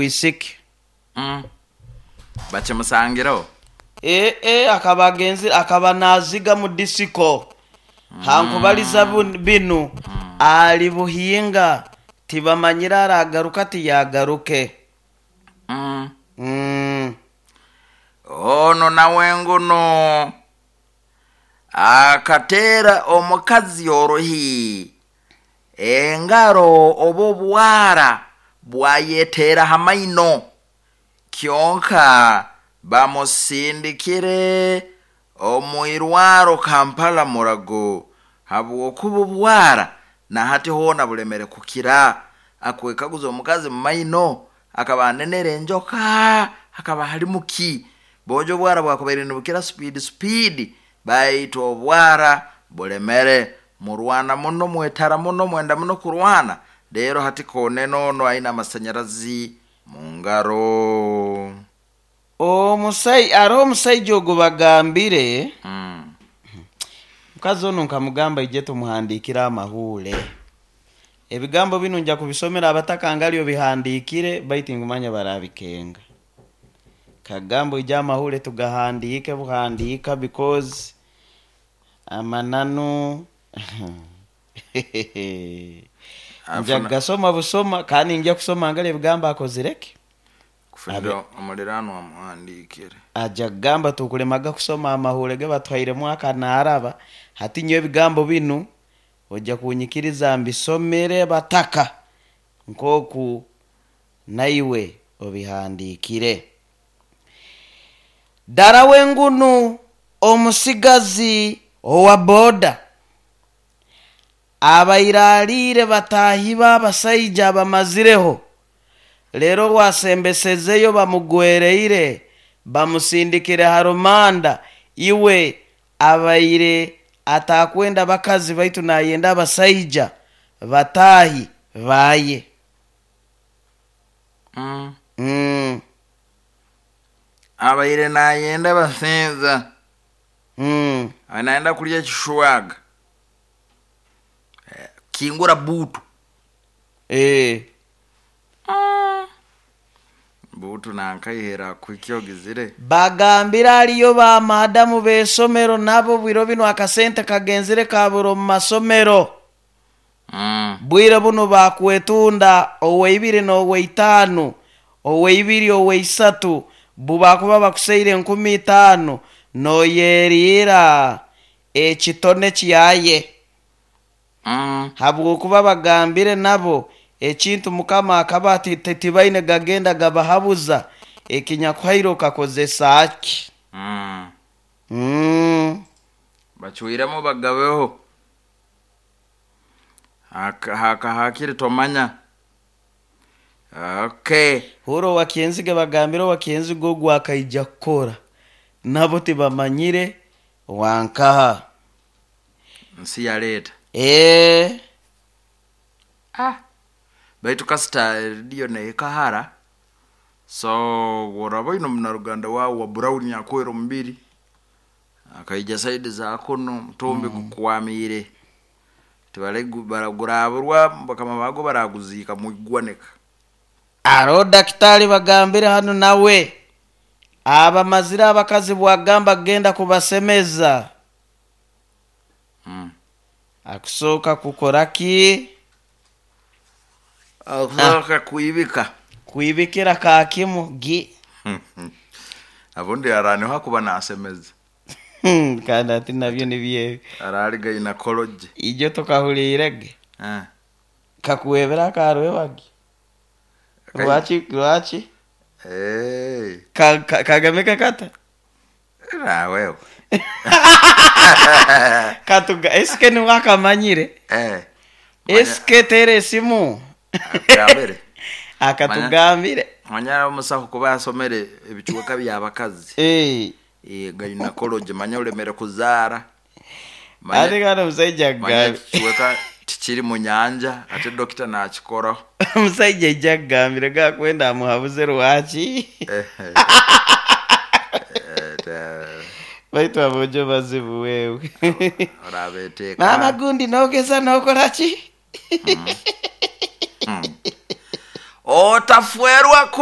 bwisiki bache musangiro akabagenzi akabanaziga mu disiko hankubaliza binu ali buhinga tibamanyira aragaruka tiyagaruke ono nawe nguno akatera omukazi orohi engaro obo bwara bwayetera hamaino kyonka bamusindikire omwirwaro Kampala Murago habwo kububwara na hati hona bulemere kukira akwekaguza omukazi mumaino akabanenere njoka akaba hali muki bojo bwara bwakobere nubukira speed baito bwara bulemere murwana muno mwetara muno mwenda muno kurwana rero hati kone nono aina amasanyarazi mungaro omusai jogo bagambire mukazi ono nkamugamba ije tumuhandikira amahule ebigambo bino nja kubisomera abatakangalio bihandikire baiti ngumanya barabikenga kagambo ije amahule tugahandike buhandika because amananu nja gasoma busoma kandi nja kusoma ngale bigamba akozireke kufendo amalirano amuhandikire aja gamba tukulemaga kusoma amahule ge batwaire mwaka naraba hati nyo bigambo binu oja kunyikiriza mbisomere bataka nkoku naiwe obihandikire darawe ngunu omusigazi owa boda abayiralire batahiba basayija bamazireho lero rwasembesezeyo bamugwereire bamusindikire harumanda iwe abayire atakwenda bakazi baitu nayenda basayija batahi baye abayire nayenda basenza anaenda kulya kishwaga kingura butu butu nankayera kukyogizire bagambira aliyo ba madamu besomero nabo bwiro bino akasente kagenzire kaburo mu masomero bwiro buno bakwetunda oweibire no weitano oweibiri oweisatu bubakuba bakuseire 15 no yerira ekitone kiyaye habwo kuba bagambire nabo ekintu mukama akabati tetibaine gagenda gabahabuza ekinyakwairo kakozesa aki bachuiramo bagabeho hakiri tomanya okay horo wakienzige bagambiro wakienzi gogu akaija kora nabo tibamanyire wankaha nsi ya leta baitu kasita dio ne kahara so worabo ino mnaruganda wa brown yakwero mbiri akaija side za kono mtombe kukwamire tibalegu baraguraburwa bakama bago baraguzika mugwaneka aro daktari bagambira hano nawe aba mazira abakazi bwagamba genda kubasemeza akusoka kukoraki akusoka kuibikira kakimu gi abundi arane hakuba nasemeza kandi ati nabyo nibiye arariga ina college ijo tokahulirege kakuwebera karwe wagi Ruachi kagameka kata na wewe katuga eske ni wakamanyire eske tere simu akabere akatugambire manyara umusaho kuba yasomere ibicuka byabakazi gayina college manya ulemere kuzara ate kana musajja gabi chiweka tikiri mu nyanja ate doctor nakikora musajja jagambire gakwenda amuhabuze Ruachi baitu abojo bazibu wewe orabeteka mama gundi nogeza nokorachi otafuerwa